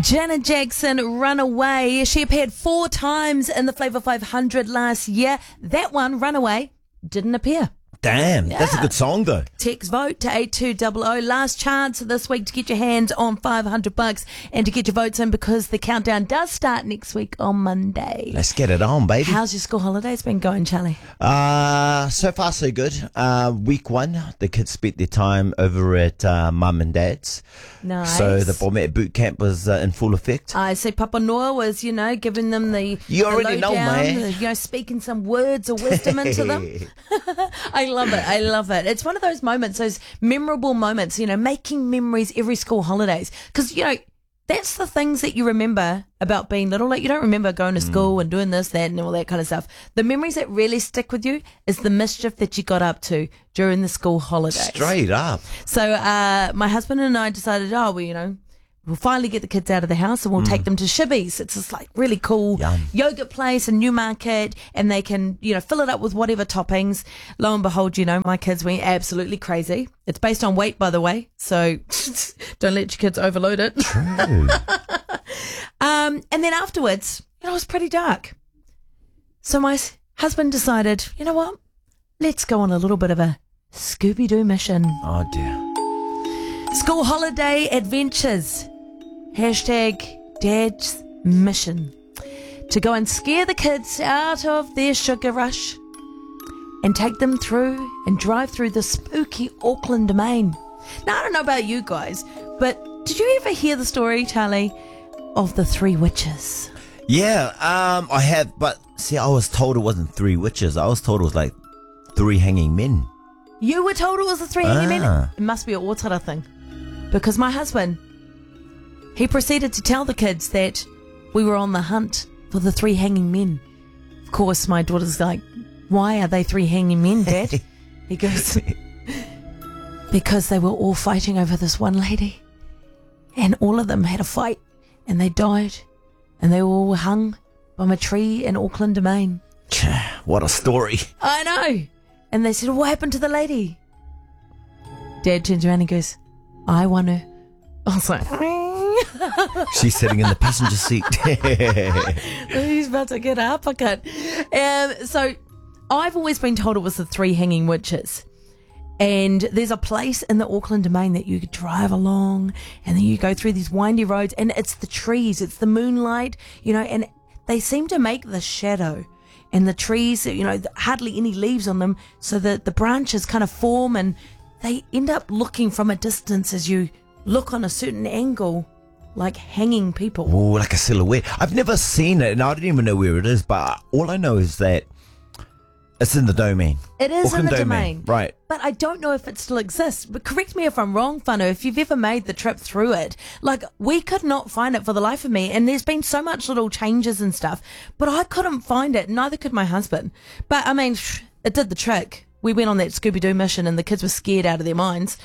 Janet Jackson, Runaway. She appeared 4 times in the Flavour 500 last year. That one, Runaway, didn't appear. Damn, that's a good song though. Text vote to 8200. Last chance this week to get your hands on $500 and to get your votes in because the countdown does start next week on Monday. Let's get it on, baby. How's your school holidays been going, Charlie? So far so good. Week 1, the kids spent their time over at mum and dad's. Nice. So the Bomette boot camp was in full effect. I see Papa Noah was, giving them the You already know, lowdown, man. speaking some words of wisdom into them. I love it. It's one of those moments, those memorable moments, making memories every school holidays. Because, that's the things that you remember about being little. Like, you don't remember going to school and doing this, that, and all that kind of stuff. The memories that really stick with you is the mischief that you got up to during the school holidays. Straight up. So, my husband and I decided, we'll finally get the kids out of the house and we'll take them to Shibby's. It's this really cool yogurt place in Newmarket, and they can, fill it up with whatever toppings. Lo and behold, my kids went absolutely crazy. It's based on weight, by the way, so don't let your kids overload it. True. And then afterwards, it was pretty dark. So my husband decided, you know what? Let's go on a little bit of a Scooby-Doo mission. Oh dear. School holiday adventures. #Dad's mission. To go and scare the kids out of their sugar rush and take them through and drive through the spooky Auckland domain. Now, I don't know about you guys, but did you ever hear the story, Charlie, of the 3 witches? Yeah, I have, but see, I was told it wasn't 3 witches. I was told it was like 3 hanging men. You were told it was the 3 hanging men? It must be a Otara thing. Because my husband, he proceeded to tell the kids that we were on the hunt for the 3 hanging men. Of course, my daughter's like, why are they 3 hanging men, Dad? He goes, because they were all fighting over this one lady. And all of them had a fight. And they died. And they were all hung from a tree in Auckland Domain. What a story. I know. And they said, what happened to the lady? Dad turns around and goes, I want her. I was like, She's sitting in the passenger seat. he's about to get an uppercut. So I've always been told it was the 3 hanging witches. And there's a place in the Auckland Domain that you could drive along, and then you go through these windy roads, and it's the trees, it's the moonlight, and they seem to make the shadow. And the trees, hardly any leaves on them, so that the branches kind of form, and they end up looking from a distance as you look on a certain angle, like hanging people. Oh, like a silhouette. I've never seen it, and I don't even know where it is, but all I know is that it's in the domain. It is Auckland in the domain. Right. But I don't know if it still exists. But correct me if I'm wrong, Whanu, if you've ever made the trip through it. Like, we could not find it for the life of me. And there's been so much little changes and stuff. But I couldn't find it. Neither could my husband. But, I mean, it did the trick. We went on that Scooby-Doo mission and the kids were scared out of their minds.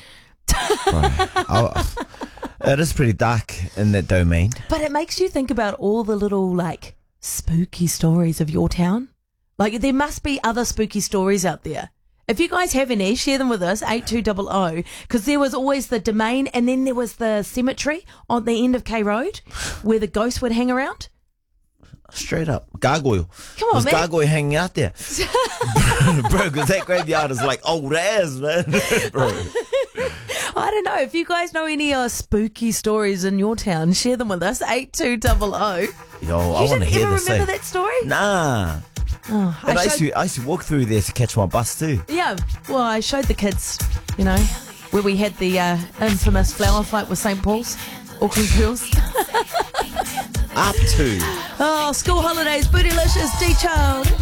It is pretty dark in that domain. But it makes you think about all the little, spooky stories of your town. Like, there must be other spooky stories out there. If you guys have any, share them with us, 8200, because there was always the domain, and then there was the cemetery on the end of K Road where the ghosts would hang around. Straight up. Gargoyle. Come on, There's man. gargoyle hanging out there. Bro, because that graveyard is like old ass, man. Bro. I don't know. If you guys know any spooky stories in your town, share them with us, 8200. Yo, I want to hear ever this. remember that story? Nah. Oh, But I used to walk through there to catch my bus too. Yeah, well, I showed the kids, where we had the infamous flower fight with St. Paul's, Auckland Girls. Up to. Oh, school holidays, bootylicious, D-Child.